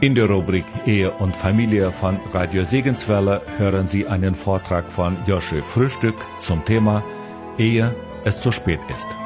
In der Rubrik Ehe und Familie von Radio Segenswelle hören Sie einen Vortrag von Joschel Frühstück zum Thema Ehe es zu spät ist.